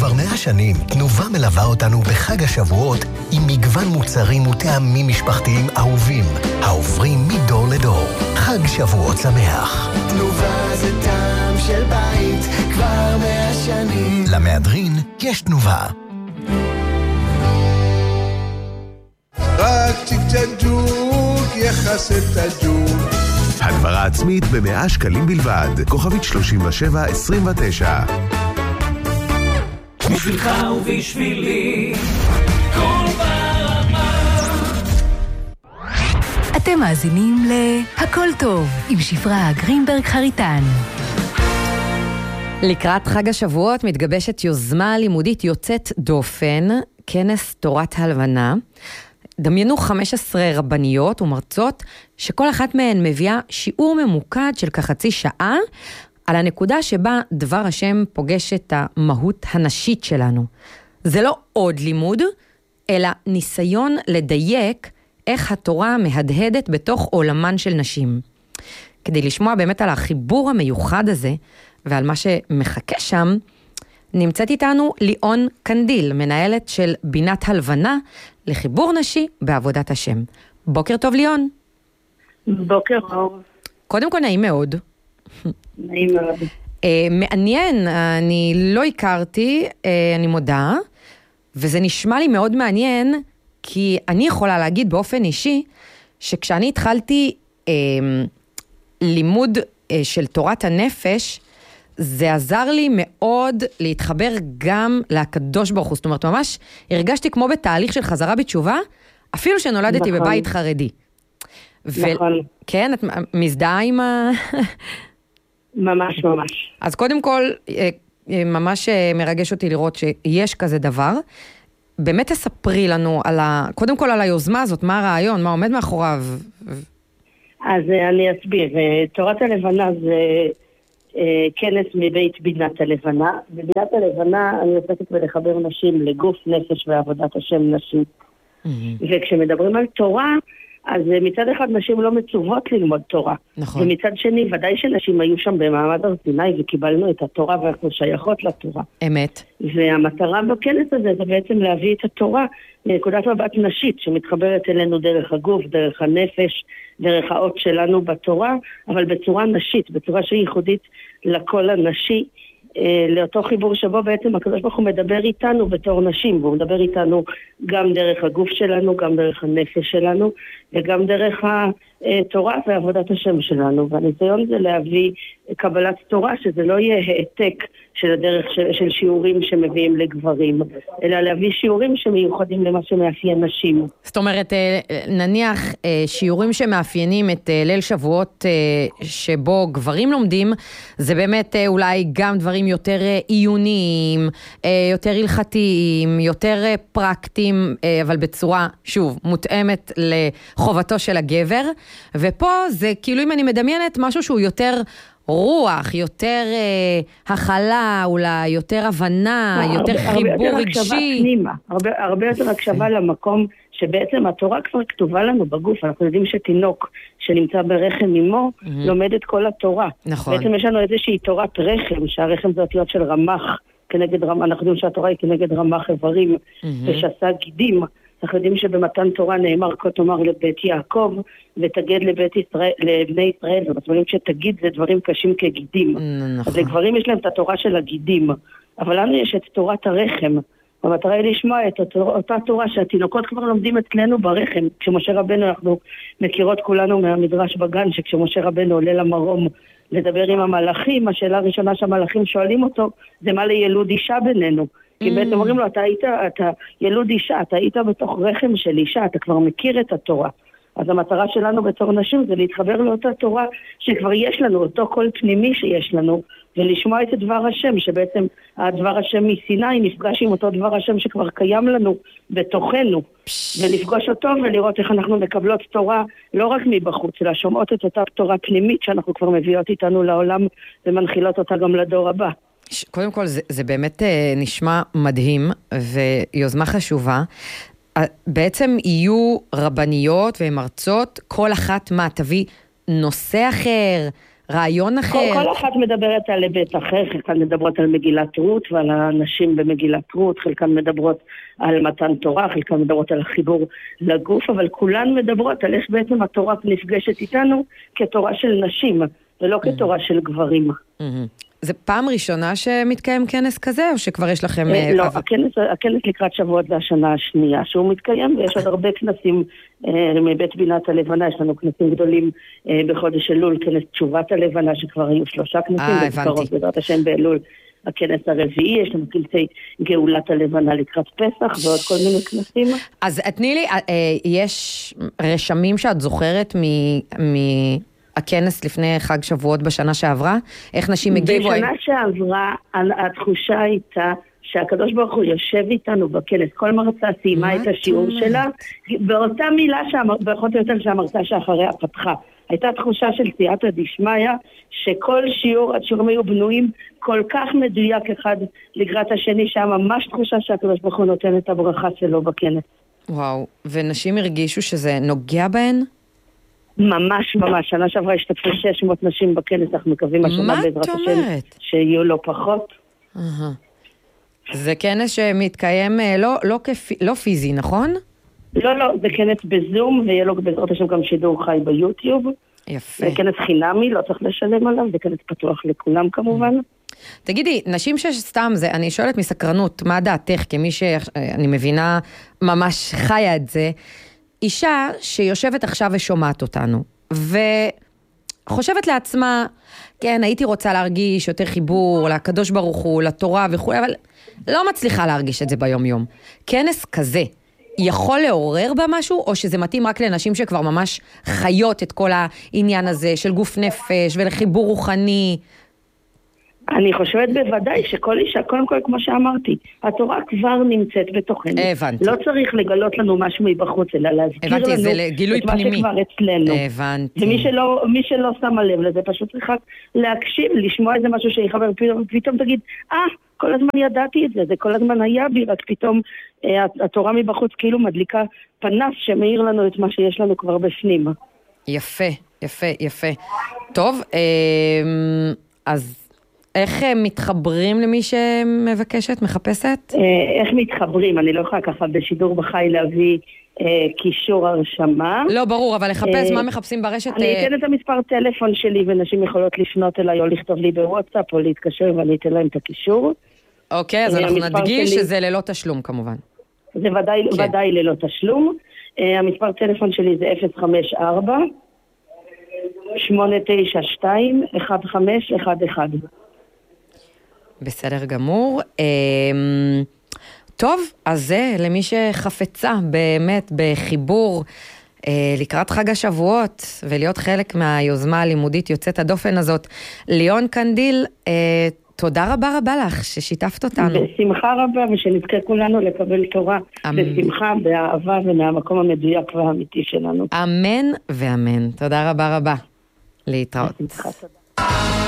כבר 100 שנים תנובה מלווה אותנו בחג השבועות עם מגוון מוצרים וטעמים משפחתיים אהובים, העוברים מדור לדור. חג שבועות שמח. תנובה זה טעם של בית, כבר 100 שנים. למהדרין יש תנובה. רק תקתדוק יחסת תדוק. הגברה עצמית ב100 שקלים בלבד. כוכבית 3729. בשבילך ובשבילי כל ברמה. אתם מאזינים להכל טוב עם שפרה גרינברג חריטן. לקראת חג השבועות מתגבשת יוזמה לימודית יוצאת דופן, כנס תורת הלבנה. דמיינו 15 רבניות ומרצות שכל אחת מהן מביאה שיעור ממוקד של כחצי שעה על הנקודה שבה דבר השם פוגש את המהות הנשית שלנו. זה לא עוד לימוד, אלא ניסיון לדייק איך התורה מהדהדת בתוך עולמן של נשים. כדי לשמוע באמת על החיבור המיוחד הזה ועל מה שמחכה שם, נמצאת איתנו ליאון קנדיל, מנהלת של בינת הלבנה לחיבור נשי בעבודת השם. בוקר טוב ליאון. בוקר טוב. קודם כל נעים מאוד. נעים מאוד. מעניין, אני לא הכרתי, אני מודה, וזה נשמע לי מאוד מעניין, כי אני יכולה להגיד באופן אישי, שכשאני התחלתי לימוד של תורת הנפש, זה עזר לי מאוד להתחבר גם לקדוש ברוך הוא. זאת אומרת, ממש הרגשתי כמו בתהליך של חזרה בתשובה, אפילו שנולדתי נכון. בבית חרדי. נכון. כן, את מזדהה עם ממש ממש. אז קודם כל, ממש מרגש אותי לראות שיש כזה דבר. באמת תספרי לנו קודם כל על היוזמה הזאת, מה הרעיון, מה עומד מאחוריו? אז אני אסביר. תורת הלבנה זה כנס מבית בינת הלבנה. בבינת הלבנה אני עוסקת בלחבר נשים לגוף, נפש ועבודת השם נשית. וכשמדברים על תורה, אז מצד אחד נשים לא מצוות ללמוד תורה. נכון. ומצד שני, ודאי שנשים היו שם במעמד הר סיני וקיבלנו את התורה ואנחנו שייכות לתורה. אמת. והמטרה בכנס הזה זה בעצם להביא את התורה לנקודת מבט נשית שמתחברת אלינו דרך הגוף, דרך הנפש, דרך האות שלנו בתורה, אבל בצורה נשית, בצורה שהיא ייחודית לקול הנשי, לאותו חיבור שבו בעצם הקדוש ברוך הוא מדבר איתנו בתור נשים, והוא מדבר איתנו גם דרך הגוף שלנו, גם דרך הנפש שלנו, וגם דרך התורה ועבודת השם שלנו. והניסיון זה להביא קבלת תורה, שזה לא יהיה העתק של הדרך של שיעורים שמביאים לגברים, אלא להביא שיעורים שמיוחדים למה שמאפיין נשים. זאת אומרת, נניח שיעורים שמאפיינים את ליל שבועות שבו גברים לומדים, זה באמת אולי גם דברים יותר עיוניים, יותר הלכתיים, יותר פרקטיים, אבל בצורה, שוב, מותאמת לחובתו של הגבר. ופה זה כאילו אם אני מדמיינת משהו שהוא יותר רוח, יותר הכלה, אולי יותר הבנה, יותר חיבור רגשי. הרבה יותר הקשבה למקום שבעצם התורה כבר כתובה לנו בגוף. אנחנו יודעים שתינוק שנמצא ברחם אמו לומד את כל התורה. נכון. בעצם יש לנו איזושהי תורת רחם, שהרחם זה אותיות של רמח, כנגד רמח, אנחנו יודעים שהתורה היא כנגד רמח איברים ושסה גידים. אנחנו יודעים שבמתן תורה נאמר כה תאמר לבית יעקב ותגד לבני ישראל, ובזמנים שתגיד זה דברים קשים כגידים. נכון. אז לגברים יש להם את התורה של הגידים, אבל לנו יש את תורת הרחם. המטרה היא לשמוע את אותה תורה שהתינוקות כבר לומדים אצלנו ברחם. כשמשה רבנו, אנחנו מכירות כולנו מהמדרש בגן, שכשמשה רבנו עולה למרום לדבר עם המלאכים, השאלה הראשונה שהמלאכים שואלים אותו, זה מה לילוד אישה בינינו. כי בעצם אומרים לו, אתה ילוד אישה, אתה היית בתוך רחם של אישה, אתה כבר מכיר את התורה. אז המטרה שלנו בתור נשים זה להתחבר לאותה תורה שכבר יש לנו, אותו קול פנימי שיש לנו, ולשמוע את דבר השם, שבעצם הדבר השם מסיני נפגש עם אותו דבר השם שכבר קיים לנו בתוכנו, ולפגוש אותו ולראות איך אנחנו מקבלות תורה לא רק מבחוץ, אלא שומעות את אותה תורה פנימית שאנחנו כבר מביאות איתנו לעולם ומנחילות אותה גם לדור הבא. קודם כל זה באמת נשמע מדהים ויוזמה חשובה. בעצם יהיו רבניות ומרצות, כל אחת מה תביא נושא אחר, רעיון אחר. כל אחת מדברת על היבט אחר, חלקן מדברות על מגילת רות ועל הנשים במגילת רות, חלקן מדברות על מתן תורה, חלקן מדברות על החיבור לגוף, אבל כולן מדברות על איך בעצם התורה נפגשת איתנו כתורה של נשים, ולא כתורה של גברים. זה פעם ראשונה שמתקיים כנס כזה, או שכבר יש לכם... לא, הכנס לקראת שבועות זה השנה השנייה שהוא מתקיים, ויש עוד הרבה כנסים מבית בינת הלבנה, יש לנו כנסים גדולים בחודש אלול, כנס תשובת הלבנה, שכבר היו 3 כנסים, הבנתי. בעזרת השם באלול, הכנס הרביעי, יש לנו כנסי גאולת הלבנה לקראת פסח, ועוד כל מיני כנסים. אז תני לי, יש רשמים שאת זוכרת הכנס לפני חג שבועות בשנה שעברה? איך נשים הגיבו? בשנה שעברה התחושה הייתה שהקדוש ברוך הוא יושב איתנו בכנס. כל מרצה סיימה את השיעור שלה, באותה מילה פחות או יותר שהמרצה שאחריה פתחה. הייתה תחושה של סייעתא דשמיא, שכל השיעורים היו בנויים כל כך מדויק אחד לקראת השני, שהיה ממש תחושה שהקדוש ברוך הוא נותן את הברכה שלו בכנס. וואו, ונשים הרגישו שזה נוגע בהן? ממש ממש, שנה שעברה השתתפו 600 נשים בכנס, אנחנו מקווים השנה בעזרת השם שיהיו לא פחות. זה כנס שמתקיים לא פיזי, נכון? לא, זה כנס בזום, ויהיה לו בעזרת השם גם שידור חי ביוטיוב. יפה. זה כנס חינמי, לא צריך לשלם עליו, זה כנס פתוח לכולם כמובן. תגידי, נשים שסתם, אני שואלת מסקרנות, מה דעתך כמי שאני מבינה ממש חיה את זה, אישה שיושבת עכשיו ושומעת אותנו, וחושבת לעצמה, כן, הייתי רוצה להרגיש יותר חיבור לקדוש ברוך הוא, לתורה וכו', אבל לא מצליחה להרגיש את זה ביום יום. כנס כזה, יכול לעורר בה משהו, או שזה מתאים רק לנשים שכבר ממש חיות את כל העניין הזה של גוף נפש ולחיבור רוחני? אני חושבת בוודאי שכל אישה, קודם כל כמו שאמרתי, התורה כבר נמצאת בתוכנו. הבנתי. לא צריך לגלות לנו משהו מבחוץ, אלא להזכיר לנו את מה שכבר אצלנו. הבנתי. ומי שלא שמה לב לזה, פשוט צריך להקשיב, לשמוע איזה משהו שיחבר, פתאום תגיד, כל הזמן ידעתי את זה, זה כל הזמן היה בי, רק פתאום התורה מבחוץ כאילו מדליקה פנס שמאיר לנו את מה שיש לנו כבר בפנים. יפה, יפה, יפה. טוב, אז איך מתחברים למי שמבקשת, מחפשת? איך מתחברים? אני לא יכולה ככה בשידור בחי להביא קישור הרשמה. לא, ברור, אבל לחפש מה מחפשים ברשת... אני אתן את המספר טלפון שלי, ונשים יכולות לפנות אליי או לכתוב לי בוואטסאפ או להתקשר ואני אתן להם את הקישור. אוקיי, אז אנחנו נדגיש שזה ללא תשלום כמובן. זה ודאי ללא תשלום. המספר טלפון שלי זה 054-892-1511. בסדר גמור. טוב, אז זה למי שחפצה באמת בחיבור לקראת חג השבועות, ולהיות חלק מהיוזמה הלימודית יוצאת הדופן הזאת. ליאון קנדיל, תודה רבה רבה לך ששיתפת אותנו. בשמחה רבה, ושנזכה כולנו לקבל תורה בשמחה, באהבה ומהמקום המדויק והאמיתי שלנו. אמן ואמן. תודה רבה רבה. להתראות. בשמחה, תודה.